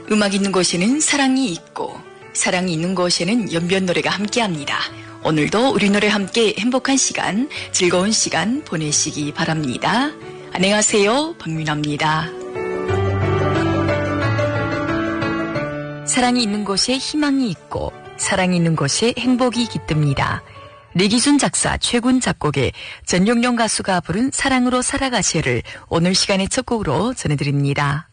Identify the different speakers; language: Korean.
Speaker 1: 음악 있는 곳에는 사랑이 있고 사랑이 있는 곳에는 연변 노래가 함께합니다. 오늘도 우리 노래 함께 행복한 시간, 즐거운 시간 보내시기 바랍니다. 안녕하세요, 박민아입니다. 사랑이 있는 곳에 희망이 있고 사랑이 있는 곳에 행복이 깃듭니다. 리기순 작사, 최군 작곡의 전용용 가수가 부른 사랑으로 살아가시를 오늘 시간의 첫 곡으로 전해드립니다.